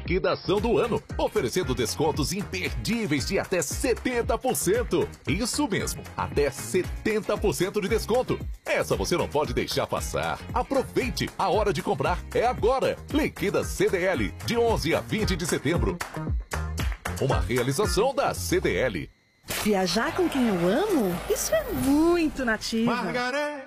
liquidação do ano, oferecendo descontos imperdíveis de até 70%. Isso mesmo, até 70% de desconto. Essa você não pode deixar passar. Aproveite, a hora de comprar é agora. Liquida CDL, de 11 a 20 de setembro. Uma realização da CDL. Viajar com quem eu amo? Isso é muito Nativa. Margaré.